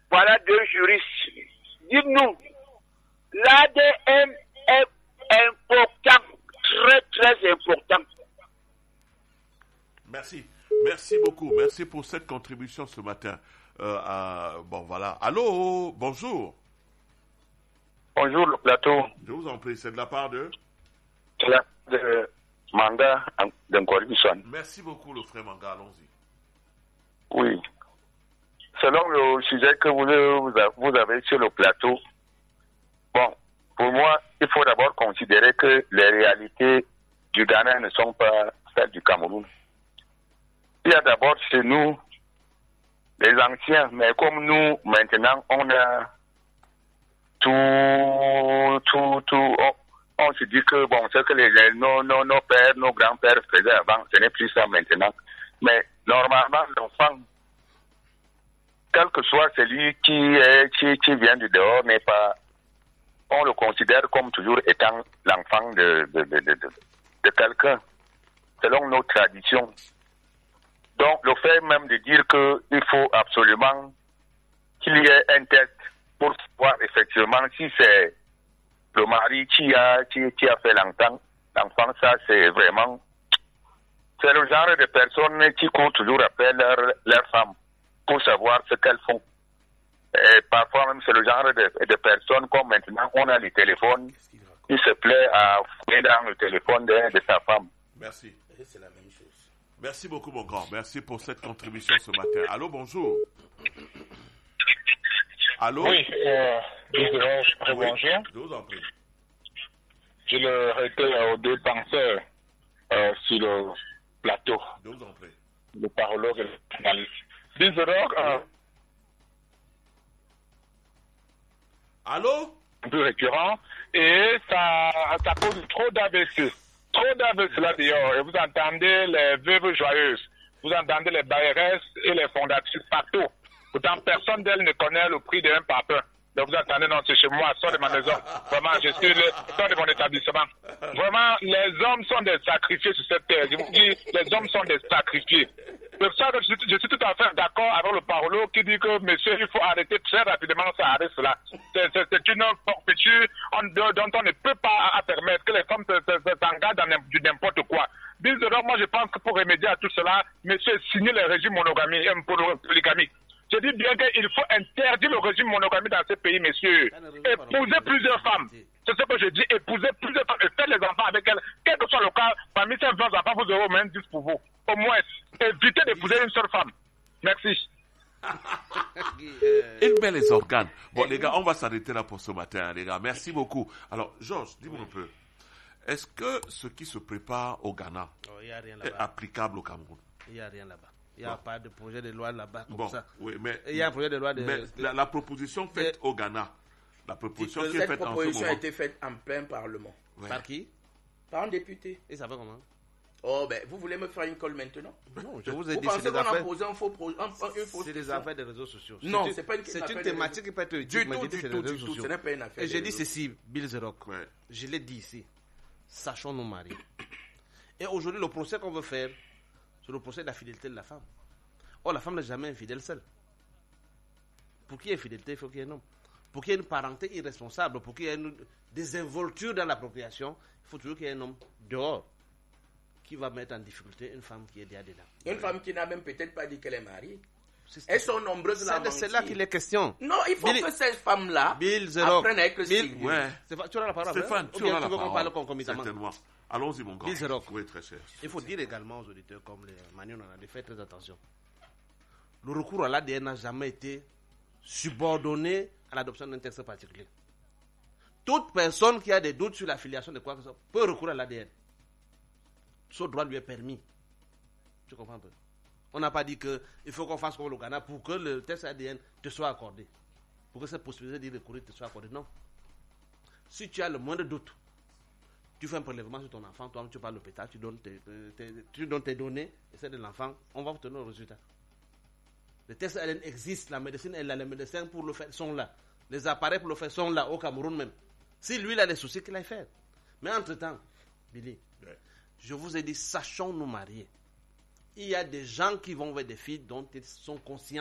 voilà deux juristes. Dites-nous, l'ADN est important, très très important. Merci. Merci beaucoup. Merci pour cette contribution ce matin. Bon, voilà. Allô, bonjour. Bonjour, le plateau. Je vous en prie, c'est de la part de... C'est la de Manga d'Incorruption. Merci beaucoup, le frère Manga, allons-y. Oui. Selon le sujet que vous avez sur le plateau, bon, pour moi, il faut d'abord considérer que les réalités du Ghana ne sont pas celles du Cameroun. Il y a d'abord chez nous les anciens, mais comme nous, maintenant, on a on se dit que, bon, ce que nos pères, nos grands-pères faisaient avant, ce n'est plus ça maintenant. Mais normalement, l'enfant, quel que soit celui qui vient du dehors, n'est pas, on le considère comme toujours étant l'enfant de quelqu'un, selon nos traditions. Donc, le fait même de dire qu'il faut absolument qu'il y ait un test pour savoir effectivement si c'est le mari qui a fait l'enfant, ça c'est vraiment, c'est le genre de personnes qui courent toujours après leur femme pour savoir ce qu'elles font. Et parfois même c'est le genre de personnes comme maintenant on a les téléphones, il se plaît à fouiller dans le téléphone de sa femme. Merci. C'est la même chose. Merci beaucoup mon grand, merci pour cette contribution ce matin. Allô, bonjour. Allô? Oui, bonjour. Je vous en prie. Je le réitère aux deux penseurs sur le plateau. Je vous en prie. Le parologue et le journaliste. Disons allô? Un peu récurrent et ça cause trop d'AVC. Trop d'AVC là d'ailleurs. Et vous entendez les veuves joyeuses, vous entendez les bailleresses et les fondatrices partout. Pourtant, personne d'elles ne connaît le prix d'un papin. Donc vous entendez, non, c'est chez moi, sors de ma maison. Vraiment, sors de mon établissement. Vraiment, les hommes sont des sacrifiés sur cette terre. Je vous dis, les hommes sont des sacrifiés. C'est pour ça que je suis tout à fait d'accord avec le parolo qui dit que, monsieur, il faut arrêter très rapidement ça arrête cela. C'est une forfaiture dont on ne peut pas permettre que les femmes s'engagent dans du n'importe quoi. Bizarrement, moi je pense que pour remédier à tout cela, monsieur, signer le régime polygamique. Je dis bien qu'il faut interdire le régime monogamie dans ce pays, messieurs. Épouser plusieurs femmes. C'est ce que je dis. Épouser plusieurs femmes et faire les enfants avec elles. Quel que soit le cas, parmi ces 20 enfants, vous aurez au moins 10 pour vous. Au moins, évitez d'épouser une seule femme. Merci. Il met les organes. Bon, les gars, on va s'arrêter là pour ce matin, les gars. Merci beaucoup. Alors, Georges, dis-moi un peu. Est-ce que ce qui se prépare au Ghana est applicable au Cameroun? Il n'y a rien là-bas. Il n'y a pas de projet de loi là-bas comme ça. Oui, mais il y a un projet de loi de... Mais la proposition faite au Ghana, la proposition qui est faite en ce moment... Cette proposition a été faite en plein Parlement. Ouais. Par qui? Par un député. Et ça fait comment? Oh, ben, vous voulez me faire une colle maintenant? Non, je vous ai dit... Vous pensez qu'on a posé un faux... C'est des affaires des réseaux sociaux. Non, c'est pas une thématique qui peut être du tout. Ce n'est pas une affaire. Et j'ai dit ceci, Bill Zerock. Ouais. Je l'ai dit ici. Sachons nos maris. Et aujourd'hui, le procès qu'on veut faire, c'est le procès de la fidélité de la femme. Oh, la femme n'est jamais infidèle seule. Pour qu'il y ait fidélité, il faut qu'il y ait un homme. Pour qu'il y ait une parenté irresponsable, pour qu'il y ait une désinvolture dans l'appropriation, il faut toujours qu'il y ait un homme dehors qui va mettre en difficulté une femme qui est déjà dedans. Une femme qui n'a même peut-être pas dit qu'elle est mariée. Elles sont nombreuses là. C'est là qu'il est question. Non, il faut que ces femmes-là apprennent à être sérieuses. Ouais. Tu auras la parole. Stéphane, tu auras la parole. Certainement. Allons-y, mon gars. Oui, très cher. Il faut dire également aux auditeurs, comme les Manion en a dit, faites très attention. Le recours à l'ADN n'a jamais été subordonné à l'adoption d'un texte particulier. Toute personne qui a des doutes sur l'affiliation de quoi que ce soit peut recourir à l'ADN. Ce droit lui est permis. Tu comprends un peu? On n'a pas dit qu'il faut qu'on fasse comme le Ghana pour que le test ADN te soit accordé. Pour que cette possibilité d'y recourir te soit accordée. Non. Si tu as le moindre doute, tu fais un prélèvement sur ton enfant, toi tu parles de l'hôpital, tu donnes tes données, et celles de l'enfant, on va obtenir le résultat. Les tests ADN existent, la médecine est là, les médecins pour le faire sont là. Les appareils pour le faire sont là, au Cameroun même. Si lui il a des soucis, qu'il aille faire. Mais entre-temps, Billy, je vous ai dit, sachons nous marier. Il y a des gens qui vont vers des filles dont ils sont conscients